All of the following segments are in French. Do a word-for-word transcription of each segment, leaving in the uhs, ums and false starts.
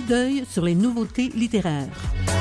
d'œil sur les nouveautés littéraires.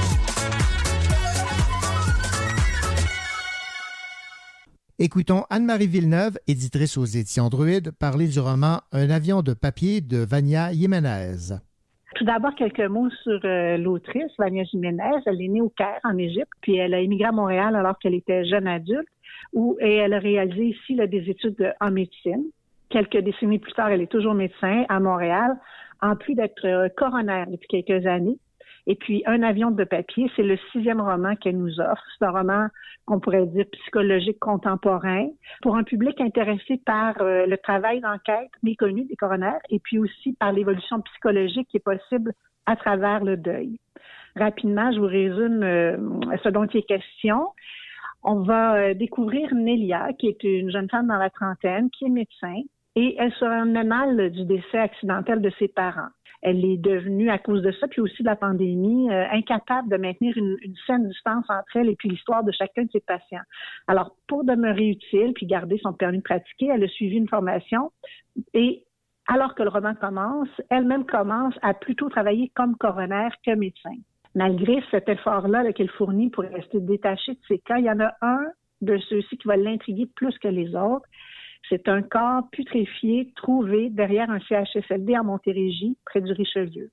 Écoutons Anne-Marie Villeneuve, éditrice aux éditions Druide, parler du roman Un avion de papier de Vania Jiménez. Tout d'abord, quelques mots sur euh, l'autrice, Vania Jiménez. Elle est née au Caire, en Égypte, puis elle a émigré à Montréal alors qu'elle était jeune adulte, où, et elle a réalisé ici là, des études en médecine. Quelques décennies plus tard, elle est toujours médecin à Montréal, en plus d'être euh, coroner depuis quelques années. Et puis, Un avion de papier, c'est le sixième roman qu'elle nous offre. C'est un roman qu'on pourrait dire psychologique contemporain pour un public intéressé par euh, le travail d'enquête méconnu des coroners et puis aussi par l'évolution psychologique qui est possible à travers le deuil. Rapidement, je vous résume euh, ce dont il est question. On va euh, découvrir Nélia, qui est une jeune femme dans la trentaine, qui est médecin, et elle se remet mal du décès accidentel de ses parents. Elle est devenue, à cause de ça, puis aussi de la pandémie, euh, incapable de maintenir une, une saine distance entre elle et puis l'histoire de chacun de ses patients. Alors, pour demeurer utile puis garder son permis de pratiquer, elle a suivi une formation et alors que le roman commence, elle-même commence à plutôt travailler comme coroner que médecin. Malgré cet effort-là là, qu'elle fournit pour rester détachée de ses cas, il y en a un de ceux-ci qui va l'intriguer plus que les autres. C'est un corps putréfié trouvé derrière un C H S L D en Montérégie, près du Richelieu.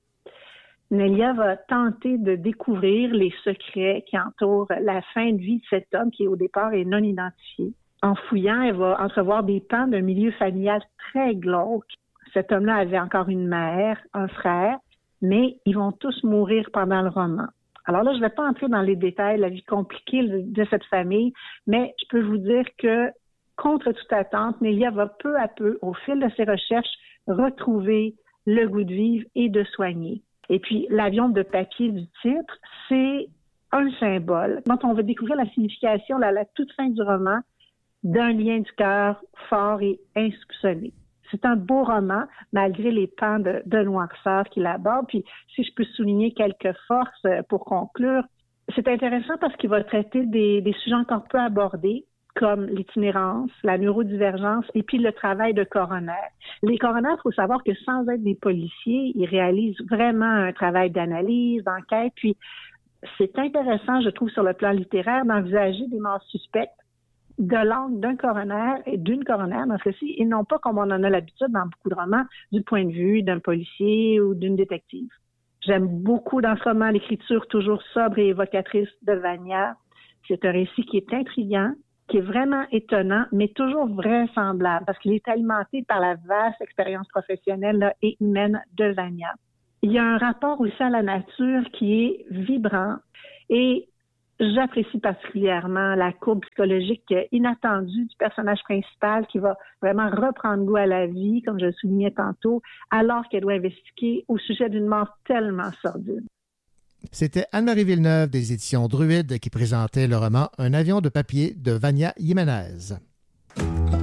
Nélia va tenter de découvrir les secrets qui entourent la fin de vie de cet homme qui, au départ, est non identifié. En fouillant, elle va entrevoir des pans d'un milieu familial très glauque. Cet homme-là avait encore une mère, un frère, mais ils vont tous mourir pendant le roman. Alors là, je ne vais pas entrer dans les détails, la vie compliquée de cette famille, mais je peux vous dire que contre toute attente, Nélia va peu à peu, au fil de ses recherches, retrouver le goût de vivre et de soigner. Et puis, l'avion de papier du titre, c'est un symbole. Quand on va découvrir la signification là, à la toute fin du roman d'un lien du cœur fort et insoupçonné. C'est un beau roman, malgré les pans de, de noirceur qu'il aborde. Puis, si je peux souligner quelques forces pour conclure, c'est intéressant parce qu'il va traiter des, des sujets encore peu abordés, comme l'itinérance, la neurodivergence et puis le travail de coroner. Les coroners, il faut savoir que sans être des policiers, ils réalisent vraiment un travail d'analyse, d'enquête. Puis c'est intéressant, je trouve, sur le plan littéraire, d'envisager des morts suspectes de l'angle d'un coroner et d'une coroner dans ce cas-ci, et non pas comme on en a l'habitude dans beaucoup de romans, du point de vue d'un policier ou d'une détective. J'aime beaucoup dans ce roman l'écriture toujours sobre et évocatrice de Vania. C'est un récit qui est intriguant, qui est vraiment étonnant, mais toujours vraisemblable, parce qu'il est alimenté par la vaste expérience professionnelle là, et humaine de Vania. Il y a un rapport aussi à la nature qui est vibrant, et j'apprécie particulièrement la courbe psychologique inattendue du personnage principal qui va vraiment reprendre goût à la vie, comme je le soulignais tantôt, alors qu'elle doit investiguer au sujet d'une mort tellement sordide. C'était Anne-Marie Villeneuve des éditions Druide qui présentait le roman Un avion de papier de Vania Jiménez.